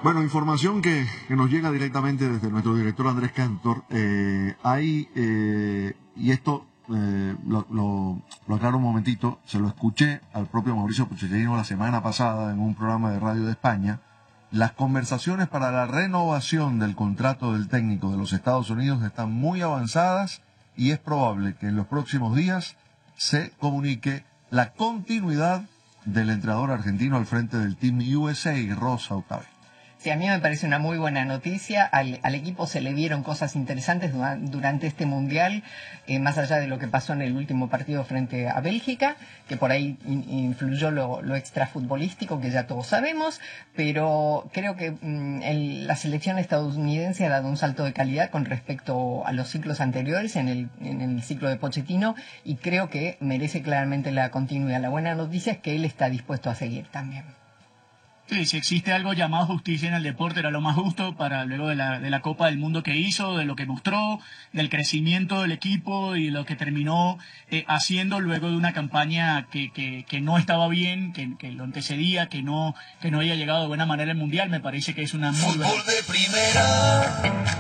Bueno, información que nos llega directamente desde nuestro director Andrés Cantor. Y esto lo aclaro un momentito, se lo escuché al propio Mauricio Pochettino la semana pasada en un programa de radio de España. Las conversaciones para la renovación del contrato del técnico de los Estados Unidos están muy avanzadas y es probable que en los próximos días se comunique la continuidad del entrenador argentino al frente del Team USA, Rosa Octavio. Sí, a mí me parece una muy buena noticia. Al equipo se le vieron cosas interesantes durante este Mundial, más allá de lo que pasó en el último partido frente a Bélgica, que por ahí influyó lo extrafutbolístico, que ya todos sabemos, pero creo que la selección estadounidense ha dado un salto de calidad con respecto a los ciclos anteriores, en el ciclo de Pochettino, y creo que merece claramente la continuidad. La buena noticia es que él está dispuesto a seguir también. Sí, si existe algo llamado justicia en el deporte, era lo más justo para luego de la Copa del Mundo que hizo, de lo que mostró, del crecimiento del equipo y lo que terminó haciendo luego de una campaña que no estaba bien, que lo antecedía, que no había llegado de buena manera al Mundial. Me parece que es una muy buena... Fútbol de primera.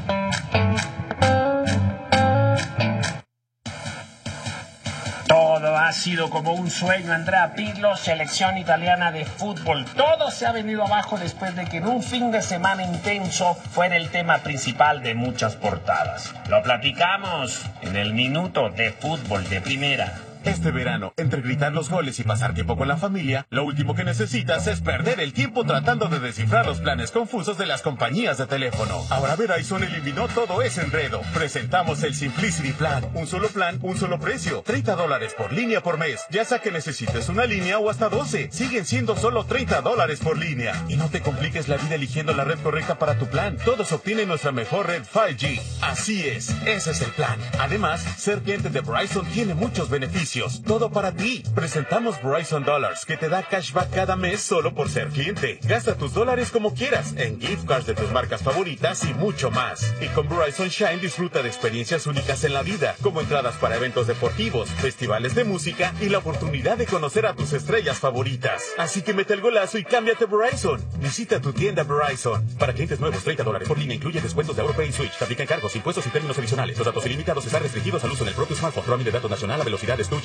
Todo ha sido como un sueño. Andrea Pirlo, selección italiana de fútbol. Todo se ha venido abajo después de que en un fin de semana intenso fuera el tema principal de muchas portadas. Lo platicamos en el minuto de fútbol de primera. Este verano, entre gritar los goles y pasar tiempo con la familia, lo último que necesitas es perder el tiempo tratando de descifrar los planes confusos de las compañías de teléfono. Ahora Verizon eliminó todo ese enredo. Presentamos el Simplicity Plan. Un solo plan, un solo precio. $30 por línea por mes. Ya sea que necesites una línea o hasta 12. Siguen siendo solo $30 por línea. Y no te compliques la vida eligiendo la red correcta para tu plan. Todos obtienen nuestra mejor red 5G. Así es, ese es el plan. Además, ser cliente de Verizon tiene muchos beneficios. Todo para ti. Presentamos Verizon Dollars, que te da cashback cada mes solo por ser cliente. Gasta tus dólares como quieras, en gift cards de tus marcas favoritas y mucho más. Y con Verizon Shine disfruta de experiencias únicas en la vida, como entradas para eventos deportivos, festivales de música y la oportunidad de conocer a tus estrellas favoritas. Así que mete el golazo y cámbiate a Verizon. Visita tu tienda Verizon. Para clientes nuevos, $30 por línea incluye descuentos de AuroPay y Switch. Te aplican cargos, impuestos y términos adicionales. Los datos ilimitados están restringidos al uso en el propio smartphone. Roaming de datos nacional a velocidades 2G.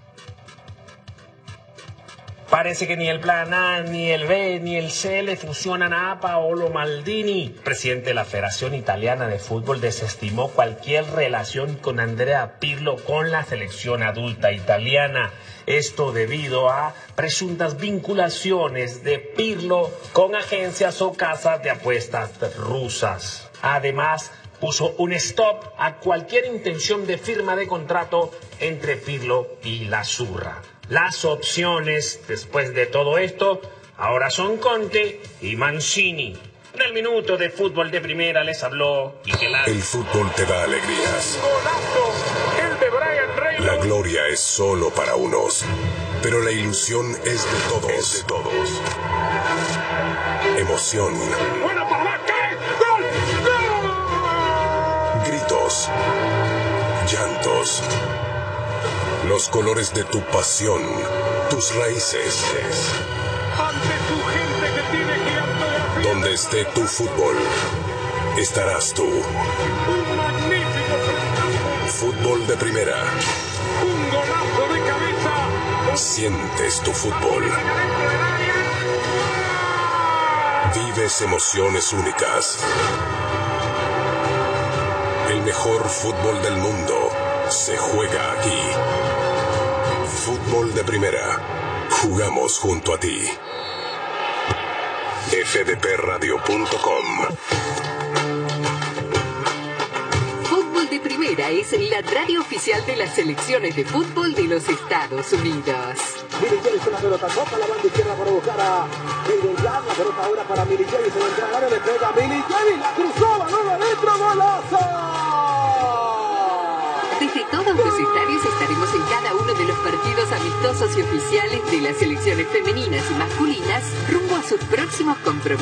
Parece que ni el plan A, ni el B, ni el C le funcionan a Paolo Maldini. Presidente de la Federación Italiana de Fútbol desestimó cualquier relación con Andrea Pirlo con la selección adulta italiana. Esto debido a presuntas vinculaciones de Pirlo con agencias o casas de apuestas rusas. Además, puso un stop a cualquier intención de firma de contrato entre Pirlo y la Azzurra. Las opciones, después de todo esto, ahora son Conte y Mancini. En el minuto de fútbol de primera les habló El fútbol te da alegrías. ¡Golazo! El de Brian Reynolds. La gloria es solo para unos, pero la ilusión es de todos. Emoción. ¡Bueno para Vaca! ¡Gol! ¡Gol! Gritos. Llantos. Los colores de tu pasión, tus raíces. Ante tu gente que tiene que Donde esté tu fútbol, estarás tú. un magnífico espectáculo. Fútbol de primera. Un golazo de cabeza. Sientes tu fútbol. Vives emociones únicas. El mejor fútbol del mundo se juega aquí. Fútbol de primera. Jugamos junto a ti. fdpradio.com. Fútbol de Primera es la radio oficial de las selecciones de fútbol de los Estados Unidos. Militares con la pelota, toca la banda izquierda para buscar a Militares, la pelota ahora para Militares, se entra al área, le pega Militares, la cruzó, balón adentro, golazo. Desde todos los estadios estaremos en cada uno de los partidos amistosos y oficiales de las selecciones femeninas y masculinas rumbo a sus próximos compromisos.